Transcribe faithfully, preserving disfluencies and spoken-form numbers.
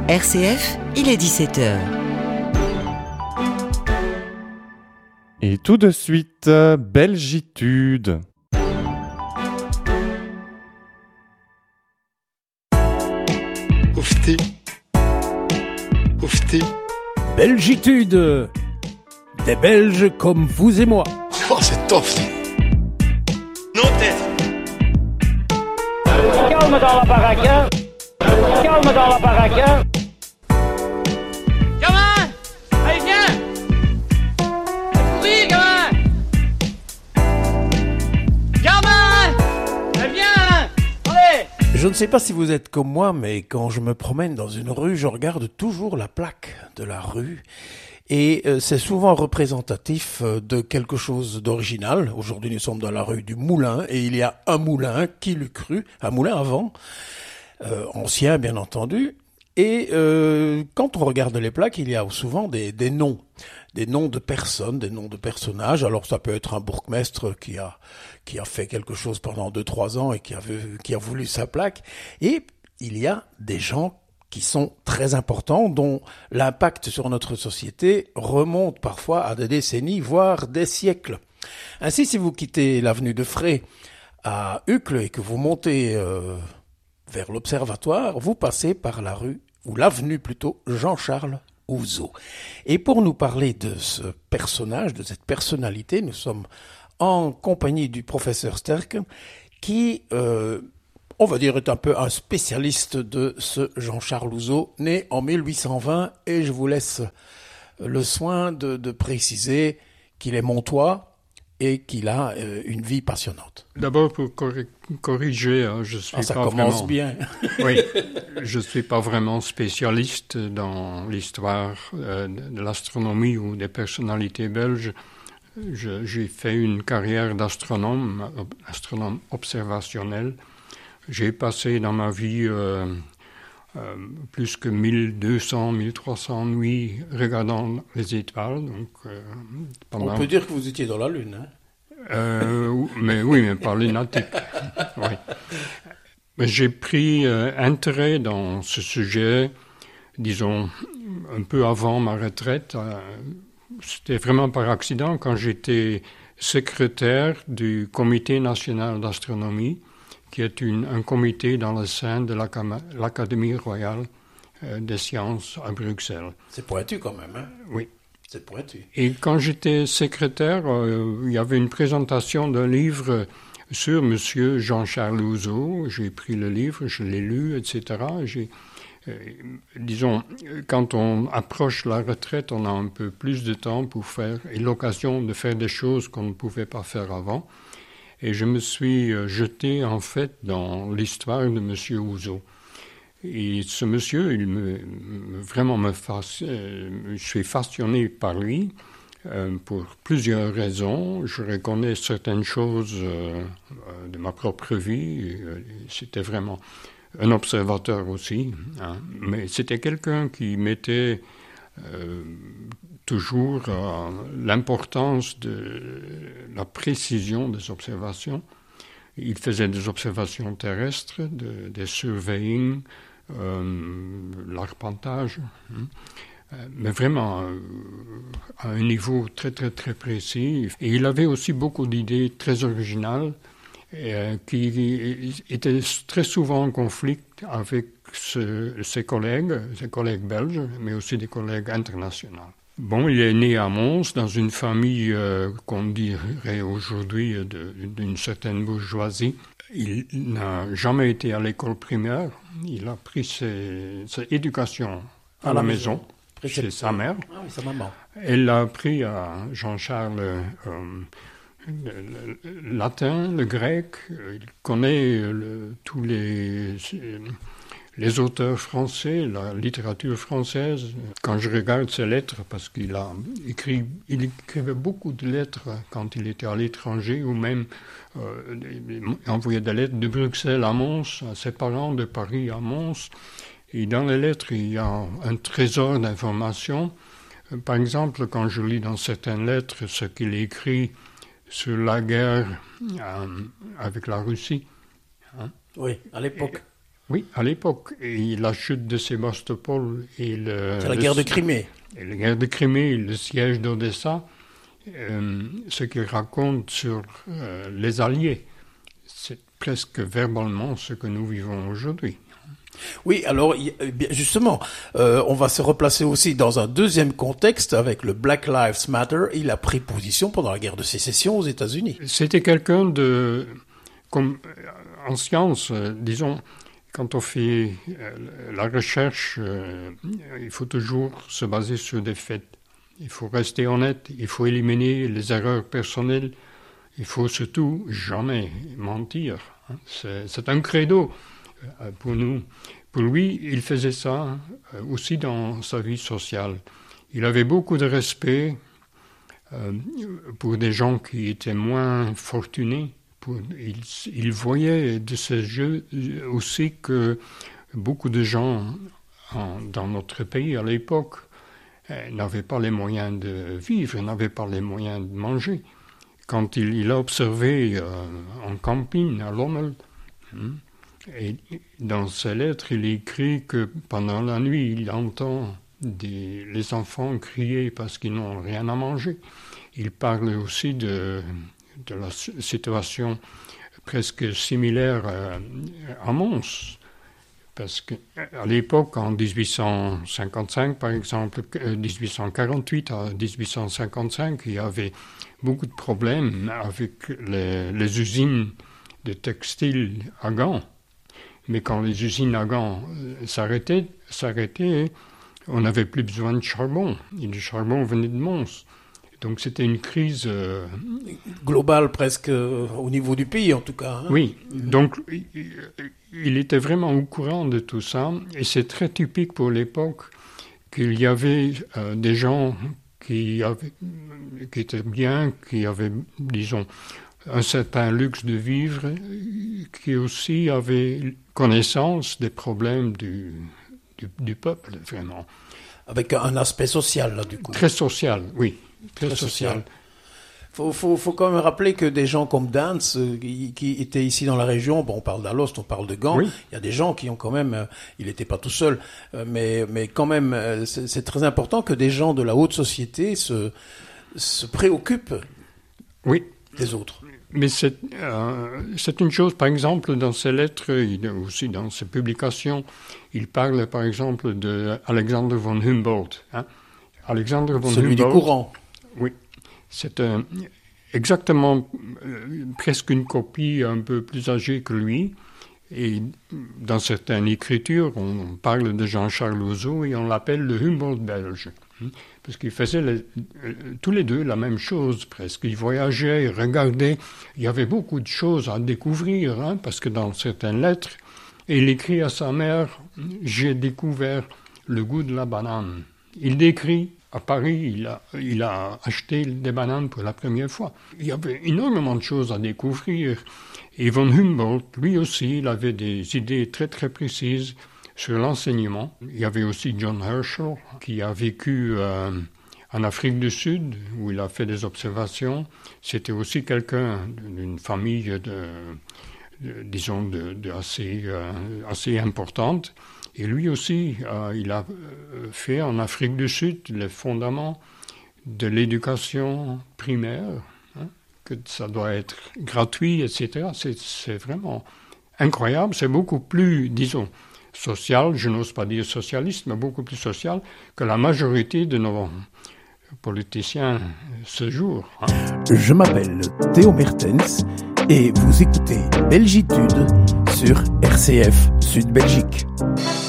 R C F, il est dix-sept heures. Et tout de suite, Belgitude. Oufti. Oufti. Belgitude. Des Belges comme vous et moi. Oh, c'est Oufti. Non, tête. Calme dans la baraque. Calme dans la baraque. Gamin! Allez, viens! Oui, gamin! Gamin! Allez, viens! Allez! Je ne sais pas si vous êtes comme moi, mais quand je me promène dans une rue, je regarde toujours la plaque de la rue. Et euh, c'est souvent représentatif euh, de quelque chose d'original. Aujourd'hui, nous sommes dans la rue du Moulin, et il y a un moulin, qui l'eût cru, un moulin à vent, euh, ancien bien entendu. Et euh, quand on regarde les plaques, il y a souvent des, des noms, des noms de personnes, des noms de personnages. Alors ça peut être un bourgmestre qui a qui a fait quelque chose pendant deux trois ans et qui a vu, qui a voulu sa plaque. Et il y a des gens qui sont très importants, dont l'impact sur notre société remonte parfois à des décennies, voire des siècles. Ainsi, si vous quittez l'avenue de Frey à Uccle et que vous montez euh, vers l'Observatoire, vous passez par la rue, ou l'avenue plutôt, Jean-Charles Houzeau. Et pour nous parler de ce personnage, de cette personnalité, nous sommes en compagnie du professeur Sterck, qui... Euh, on va dire, est un peu un spécialiste de ce Jean-Charles Houzeau, né en mille huit cent vingt, et je vous laisse le soin de, de préciser qu'il est montois et qu'il a euh, une vie passionnante. D'abord, pour corri- corriger, hein, je suis ah, ça pas commence vraiment... bien. Oui, je suis pas vraiment spécialiste dans l'histoire euh, de l'astronomie ou des personnalités belges. Je, j'ai fait une carrière d'astronome, astronome observationnel. J'ai passé dans ma vie euh, euh, plus que mille deux cents, mille trois cents nuits regardant les étoiles. Donc, euh, pendant... On peut dire que vous étiez dans la Lune. Hein? Euh, mais oui, mais pas lunatique. Oui. Mais j'ai pris euh, intérêt dans ce sujet, disons, un peu avant ma retraite. Euh, c'était vraiment par accident quand j'étais secrétaire du Comité national d'astronomie, qui est une, un comité dans le sein de l'Académie royale euh, des sciences à Bruxelles. C'est pointu quand même, hein? Oui. C'est pointu. Et quand j'étais secrétaire, euh, il y avait une présentation d'un livre sur Monsieur Jean-Charles Houzeau. J'ai pris le livre, je l'ai lu, et cetera. J'ai, euh, disons, quand on approche la retraite, on a un peu plus de temps pour faire, et l'occasion de faire des choses qu'on ne pouvait pas faire avant. Et je me suis jeté, en fait, dans l'histoire de M. Houzeau. Et ce monsieur, il me, vraiment me fasse, euh, je suis fasciné par lui euh, pour plusieurs raisons. Je reconnais certaines choses euh, de ma propre vie. C'était vraiment un observateur aussi. Hein. Mais c'était quelqu'un qui mettait... Euh, toujours euh, l'importance de la précision des observations. Il faisait des observations terrestres, de, des surveying, euh, l'arpentage, hein, euh, mais vraiment euh, à un niveau très très très précis. Et il avait aussi beaucoup d'idées très originales euh, qui étaient très souvent en conflit avec ce, ses collègues, ses collègues belges, mais aussi des collègues internationaux. Bon, il est né à Mons, dans une famille euh, qu'on dirait aujourd'hui de, d'une certaine bourgeoisie. Il n'a jamais été à l'école primaire. Il a pris ses, sa éducation à, à la, la maison, maison chez sa mère. Ah oui, sa maman. Elle l'a appris à Jean-Charles euh, le, le latin, le grec. Il connaît le, tous les... les auteurs français, la littérature française. Quand je regarde ses lettres, parce qu'il a écrit, il écrivait beaucoup de lettres quand il était à l'étranger, ou même euh, il envoyait des lettres de Bruxelles à Mons, à ses parents, de Paris à Mons. Et dans les lettres, il y a un trésor d'informations. Par exemple, quand je lis dans certaines lettres ce qu'il écrit sur la guerre euh, avec la Russie. Hein? Oui, à l'époque. Oui, à l'époque. Et la chute de Sébastopol et le... C'est la le, guerre de Crimée. Et la guerre de Crimée et le siège d'Odessa, euh, ce qu'il raconte sur euh, les Alliés, c'est presque verbalement ce que nous vivons aujourd'hui. Oui, alors justement, euh, on va se replacer aussi dans un deuxième contexte avec le Black Lives Matter. Il a pris position pendant la guerre de sécession aux États-Unis. C'était quelqu'un de... Comme en science, euh, disons, quand on fait euh, la recherche, euh, il faut toujours se baser sur des faits. Il faut rester honnête, il faut éliminer les erreurs personnelles. Il faut surtout jamais mentir. Hein. C'est, c'est un credo euh, pour nous. Pour lui, il faisait ça euh, aussi dans sa vie sociale. Il avait beaucoup de respect euh, pour des gens qui étaient moins fortunés. Pour, il, il voyait de ces jeux aussi que beaucoup de gens en, dans notre pays à l'époque euh, n'avaient pas les moyens de vivre, n'avaient pas les moyens de manger. Quand il, il a observé euh, en camping à Lommel, hein, et dans ses lettres, il écrit que pendant la nuit, il entend des, les enfants crier parce qu'ils n'ont rien à manger. Il parle aussi de, de la situation presque similaire à, à Mons. Parce qu'à l'époque, en dix-huit cent cinquante-cinq, par exemple, dix-huit cent quarante-huit à dix-huit cent cinquante-cinq, il y avait beaucoup de problèmes avec les, les usines de textiles à Gand. Mais quand les usines à Gand s'arrêtaient, s'arrêtaient, on n'avait plus besoin de charbon. Et le charbon venait de Mons. Donc c'était une crise... Euh... globale presque euh, au niveau du pays en tout cas. Hein. Oui, donc il, il était vraiment au courant de tout ça. Et c'est très typique pour l'époque qu'il y avait euh, des gens qui, avaient, qui étaient bien, qui avaient, disons, un certain luxe de vivre, qui aussi avaient connaissance des problèmes du, du, du peuple, vraiment. Avec un aspect social, là, du coup. Très social, oui. Très, Très social. social. Faut, faut, faut quand même rappeler que des gens comme Dance, euh, qui, qui étaient ici dans la région, bon, on parle d'Alost, on parle de Gand, oui. Il y a des gens qui ont quand même, euh, il n'était pas tout seul, euh, mais, mais quand même, euh, c'est, c'est très important que des gens de la haute société se, se préoccupent oui. des autres. Mais c'est, euh, c'est une chose, par exemple, dans ses lettres, il, aussi dans ses publications, il parle, par exemple, d'Alexander von Humboldt. Hein. Alexander von Celui Humboldt, du courant. Oui, c'est un, exactement euh, presque une copie un peu plus âgée que lui. Et dans certaines écritures, on parle de Jean-Charles Houzeau et on l'appelle le Humboldt belge. Parce qu'ils faisaient les, euh, tous les deux la même chose presque. Ils voyageaient, ils regardaient. Il y avait beaucoup de choses à découvrir, hein, parce que dans certaines lettres, il écrit à sa mère « J'ai découvert le goût de la banane ». Il décrit à Paris, il a, il a acheté des bananes pour la première fois. Il y avait énormément de choses à découvrir. Et von Humboldt, lui aussi, il avait des idées très très précises sur l'enseignement. Il y avait aussi John Herschel, qui a vécu euh, en Afrique du Sud, où il a fait des observations. C'était aussi quelqu'un d'une famille, de, de, disons, de, de assez, euh, assez importante. Et lui aussi, euh, il a fait en Afrique du Sud les fondements de l'éducation primaire, hein, que ça doit être gratuit, et cetera. C'est, c'est vraiment incroyable. C'est beaucoup plus, disons, social, je n'ose pas dire socialiste, mais beaucoup plus social que la majorité de nos politiciens ce jour. Hein. Je m'appelle Théo Mertens et vous écoutez Belgitude sur R C F Sud Belgique.